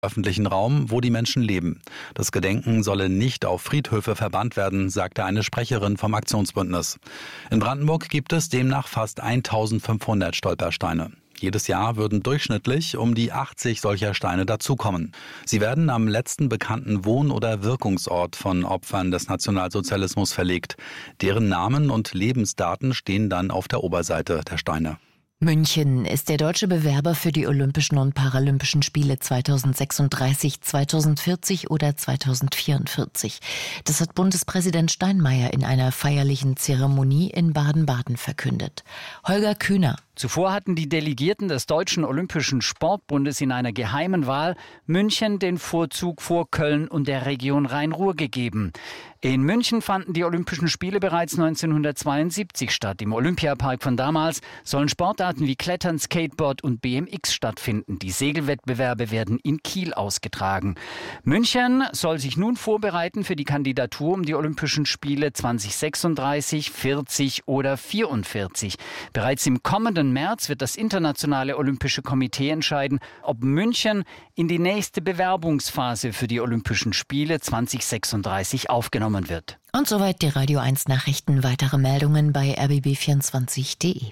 öffentlichen Raum, wo die Menschen leben. Das Gedenken solle nicht auf Friedhöfe verbannt werden, sagte eine Sprecherin vom Aktionsbündnis. In Brandenburg gibt es demnach fast 1500 Stolpersteine. Jedes Jahr würden durchschnittlich um die 80 solcher Steine dazukommen. Sie werden am letzten bekannten Wohn- oder Wirkungsort von Opfern des Nationalsozialismus verlegt. Deren Namen und Lebensdaten stehen dann auf der Oberseite der Steine. München ist der deutsche Bewerber für die Olympischen und Paralympischen Spiele 2036, 2040 oder 2044. Das hat Bundespräsident Steinmeier in einer feierlichen Zeremonie in Baden-Baden verkündet. Holger Kühner. Zuvor hatten die Delegierten des Deutschen Olympischen Sportbundes in einer geheimen Wahl München den Vorzug vor Köln und der Region Rhein-Ruhr gegeben. In München fanden die Olympischen Spiele bereits 1972 statt. Im Olympiapark von damals sollen Sportarten wie Klettern, Skateboard und BMX stattfinden. Die Segelwettbewerbe werden in Kiel ausgetragen. München soll sich nun vorbereiten für die Kandidatur um die Olympischen Spiele 2036, 40 oder 44. Bereits im kommenden März wird das Internationale Olympische Komitee entscheiden, ob München in die nächste Bewerbungsphase für die Olympischen Spiele 2036 aufgenommen wird. Und soweit die Radio 1 Nachrichten. Weitere Meldungen bei rbb24.de.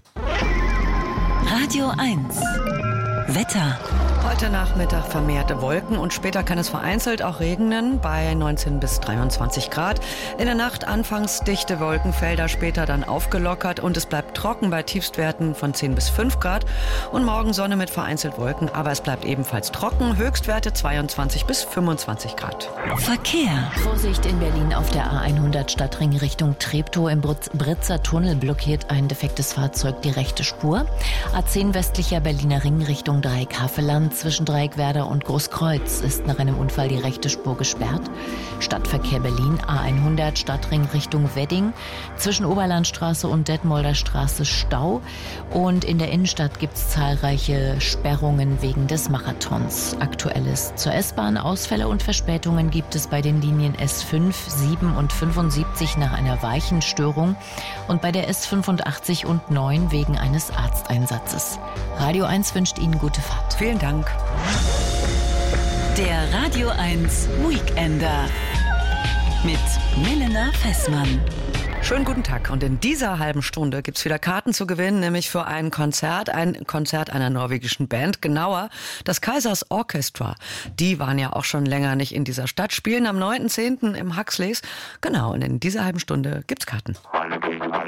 Radio 1 Wetter. Heute Nachmittag vermehrte Wolken und später kann es vereinzelt auch regnen bei 19 bis 23 Grad. In der Nacht anfangs dichte Wolkenfelder, später dann aufgelockert und es bleibt trocken bei Tiefstwerten von 10 bis 5 Grad. Und morgen Sonne mit vereinzelt Wolken, aber es bleibt ebenfalls trocken. Höchstwerte 22 bis 25 Grad. Verkehr. Vorsicht in Berlin auf der A100 Stadtring Richtung Treptow. Im Britzer Tunnel blockiert ein defektes Fahrzeug die rechte Spur. A10 westlicher Berliner Ring Richtung Dreieck-Havelland. Zwischen Dreieckwerder und Großkreuz ist nach einem Unfall die rechte Spur gesperrt. Stadtverkehr Berlin, A100 Stadtring Richtung Wedding. Zwischen Oberlandstraße und Detmolder Straße Stau. Und in der Innenstadt gibt es zahlreiche Sperrungen wegen des Marathons. Aktuelles zur S-Bahn. Ausfälle und Verspätungen gibt es bei den Linien S5, 7 und 75 nach einer Weichenstörung und bei der S85 und 9 wegen eines Arzteinsatzes. Radio 1 wünscht Ihnen gute Fahrt. Vielen Dank. Der Radio 1 Weekender mit Milena Fessmann. Schönen guten Tag. Und in dieser halben Stunde gibt's wieder Karten zu gewinnen, nämlich für ein Konzert einer norwegischen Band, genauer das Kaisers Orchestra. Die waren ja auch schon länger nicht in dieser Stadt, spielen am 9.10. im Huxleys. Genau, und in dieser halben Stunde gibt's Karten.